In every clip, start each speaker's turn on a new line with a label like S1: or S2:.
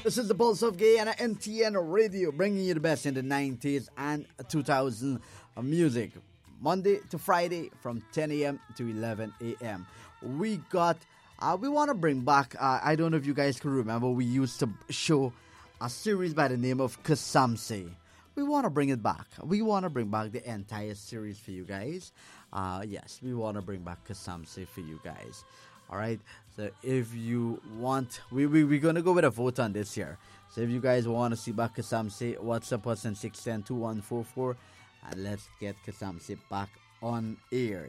S1: This is the Pulse of Guyana NTN Radio, bringing you the best in the 90s and 2000 music. Monday to Friday from 10 a.m. to 11 a.m. We want to bring back, I don't know if you guys can remember, we used to show a series by the name of Kasamse. We want to bring it back. We want to bring back the entire series for you guys. Yes, we want to bring back Kasamse for you guys. All right. So if you want, we're going to go with a vote on this here. So if you guys want to see back Kasamse, WhatsApp us on 610-2144 and let's get Kasamse back on air.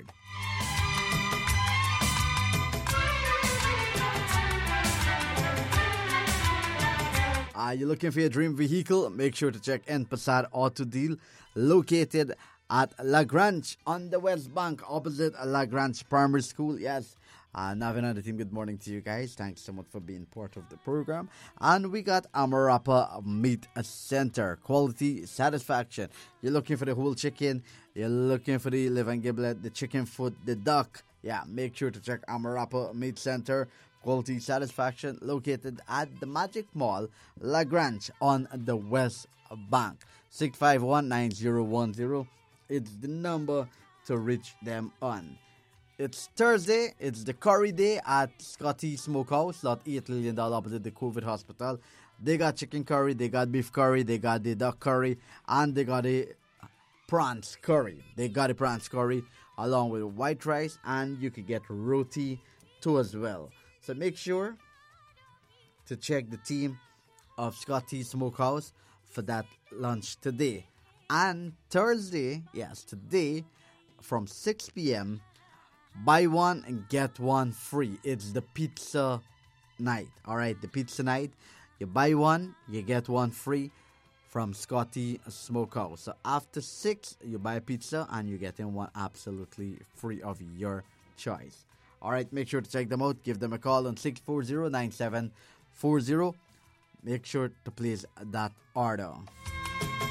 S1: Are you looking for your dream vehicle? Make sure to check N Passat Auto Deal, located at Lagrange on the West Bank, opposite Lagrange Primary School. Yes, Navin and the team, good morning to you guys. Thanks so much for being part of the program. And we got Amarapa Meat Center, quality satisfaction. You're looking for the whole chicken, you're looking for the liver and giblet, the chicken foot, the duck. Yeah, make sure to check Amarapa Meat Center. Quality satisfaction, located at the Magic Mall, Lagrange on the West Bank. 651-9010. It's the number to reach them on. It's Thursday. It's the curry day at Scotty Smokehouse, lot $8 million opposite the COVID hospital. They got chicken curry, they got beef curry, they got the duck curry, and they got a prawns curry. They got a prawns curry along with white rice, and you could get roti too as well. So make sure to check the team of Scotty Smokehouse for that lunch today. And Thursday, yes, today from 6 p.m., buy one and get one free. It's the pizza night. All right, the pizza night. You buy one, you get one free from Scotty Smokehouse. So after 6, you buy pizza and you're getting one absolutely free of your choice. All right, make sure to check them out. Give them a call on 640-9740. Make sure to place that order.